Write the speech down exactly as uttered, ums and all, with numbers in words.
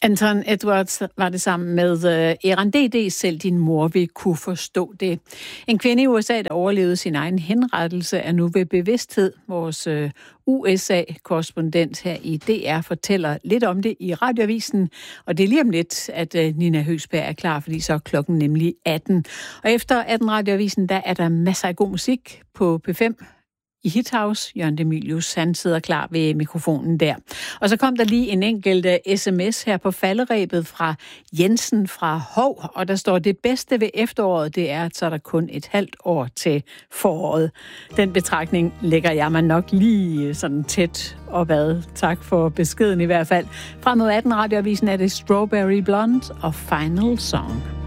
Anton Edwards var det sammen med uh, Eran D D, selv din mor vil kunne forstå det. En kvinde i U S A, der overlevede sin egen henrettelse, er nu ved bevidsthed. Vores uh, U S A-korrespondent her i D R fortæller lidt om det i radioavisen, og det er lige om lidt, at uh, Nina Høgsberg er klar, fordi så er klokken nemlig atten. Og efter atten radioavisen, der er der masser af god musik på P fem. I Hit House. Jørgen De Mylius, han sidder klar ved mikrofonen der. Og så kom der lige en enkelt sms her på falderebet fra Jensen fra Hov, og der står, det bedste ved efteråret, det er, at så er der kun et halvt år til foråret. Den betragtning lægger jeg mig nok lige sådan tæt opad. Tak for beskeden i hvert fald. Frem mod atten radioavisen er det Strawberry Blonde og Final Song.